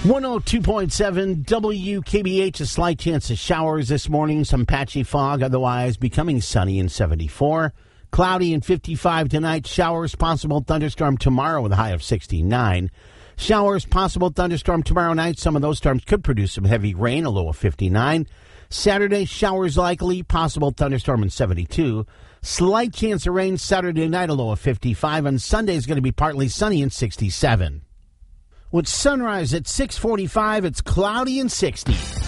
102.7 WKBH, a slight chance of showers this morning, some patchy fog, otherwise becoming sunny in 74. Cloudy and 55 tonight, showers, possible thunderstorm tomorrow with a high of 69. Showers, possible thunderstorm tomorrow night. Some of those storms could produce some heavy rain, a low of 59. Saturday, showers likely, possible thunderstorm in 72. Slight chance of rain Saturday night, a low of 55. And Sunday is going to be partly sunny in 67. With sunrise at 6:45, it's cloudy and 60.